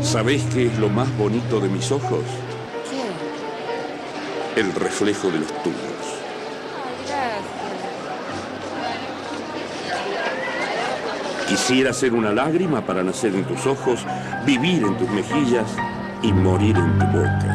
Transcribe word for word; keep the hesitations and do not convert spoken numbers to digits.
¿Sabés qué es lo más bonito de mis ojos? ¿Qué? El reflejo de los tuyos. Ay, gracias. Quisiera ser una lágrima para nacer en tus ojos, vivir en tus mejillas y morir en tu boca.